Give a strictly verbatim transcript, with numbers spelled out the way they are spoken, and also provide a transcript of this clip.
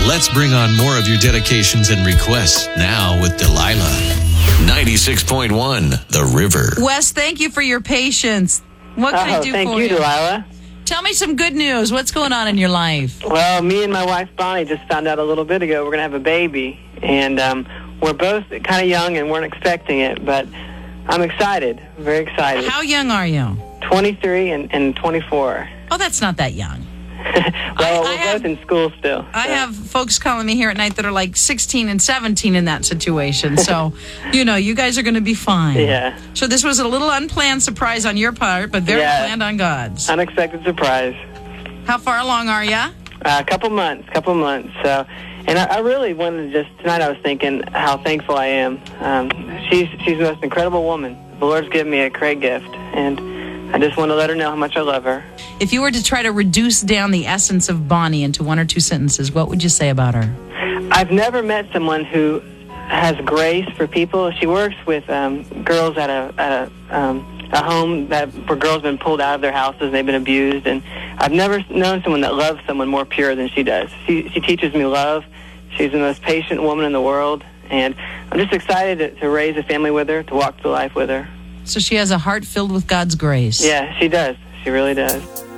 Let's bring on more of your dedications and requests now with Delilah. ninety-six point one, The River. Wes, thank you for your patience. What can oh, I do thank for you, you? Delilah. Tell me some good news. What's going on in your life? Well, me and my wife, Bonnie, just found out a little bit ago we're going to have a baby. And um, we're both kind of young and weren't expecting it, but I'm excited, very excited. How young are you? twenty-three and, and twenty-four. Oh, that's not that young. well, I- we're I have- both in school still. I so. have folks calling me here at night that are like sixteen and seventeen in that situation. So, you know, you guys are going to be fine. Yeah. So this was a little unplanned surprise on your part, but very Yeah. planned on God's. Unexpected surprise. How far along are ya? Uh, a couple months, couple months. So, and I, I really wanted to just, tonight I was thinking how thankful I am. Um, she's, she's the most incredible woman. The Lord's given me a great gift, and I just want to let her know how much I love her. If you were to try to reduce down the essence of Bonnie into one or two sentences, what would you say about her? I've never met someone who has grace for people. She works with um, girls at a at a, um, a home that where girls have been pulled out of their houses, they've been abused, and I've never known someone that loves someone more pure than she does. She, she teaches me love. She's the most patient woman in the world, and I'm just excited to, to raise a family with her, to walk through life with her. So she has a heart filled with God's grace. Yeah, she does. She really does.